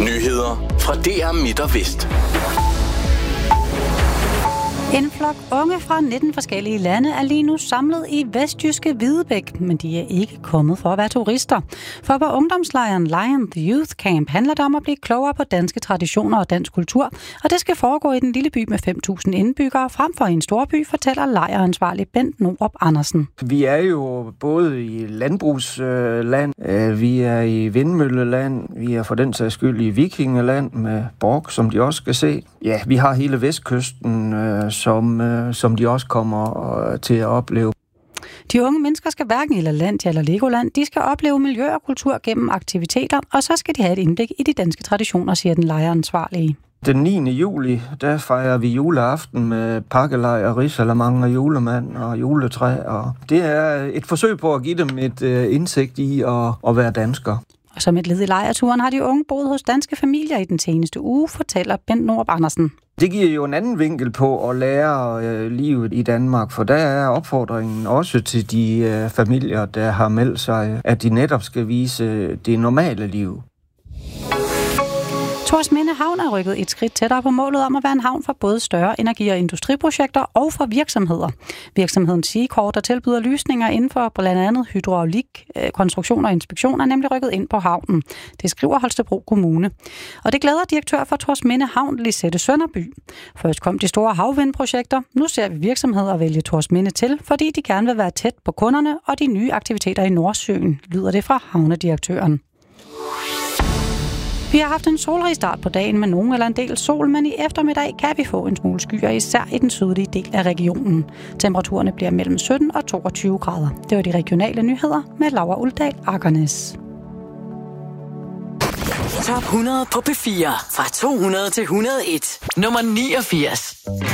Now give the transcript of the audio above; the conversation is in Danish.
Nyheder fra DR Midt og Vest. En flok unge fra 19 forskellige lande er lige nu samlet i vestjyske Hvidebæk, men de er ikke kommet for at være turister. For på ungdomslejren Lion The Youth Camp handler det om at blive klogere på danske traditioner og dansk kultur, og det skal foregå i den lille by med 5.000 indbyggere frem for en storby, fortæller lejransvarlig Bent Norup Andersen. Vi er jo både i landbrugsland, vi er i vindmølleland, vi er for den sags skyld i vikingeland med Borg, som de også skal se. Ja, vi har hele vestkysten, som de også kommer til at opleve. De unge mennesker skal hverken i LaLandia eller Legoland. De skal opleve miljø og kultur gennem aktiviteter, og så skal de have et indblik i de danske traditioner, siger den lejransvarlige. Den 9. juli, der fejrer vi juleaften med pakkelej og risalamande og julemand og juletræ. Og det er et forsøg på at give dem et indsigt i at være dansker. Og som et led i lejrturen har de unge boet hos danske familier i den seneste uge, fortæller Bent Norup Andersen. Det giver jo en anden vinkel på at lære livet i Danmark, for der er opfordringen også til de familier, der har meldt sig, at de netop skal vise det normale liv. Thorsminde Havn er rykket et skridt tættere på målet om at være en havn for både større energi- og industriprojekter og for virksomheder. Virksomheden Seacor, der tilbyder løsninger inden for blandt andet hydraulik, konstruktion og inspektion, er nemlig rykket ind på havnen. Det skriver Holstebro Kommune. Og det glæder direktør for Thorsminde Havn, Lisette Sønderby. Først kom de store havvindprojekter. Nu ser vi virksomheder vælge Thorsminde til, fordi de gerne vil være tæt på kunderne og de nye aktiviteter i Nordsøen, lyder det fra havnedirektøren. Vi har haft en solrig start på dagen med nogen eller en del sol, men i eftermiddag kan vi få en smule skyer, især i den sydlige del af regionen. Temperaturerne bliver mellem 17 og 22 grader. Det var de regionale nyheder med Laura Uldal Akernes. Top 100 på P4 fra 200 til 101. Nummer 89.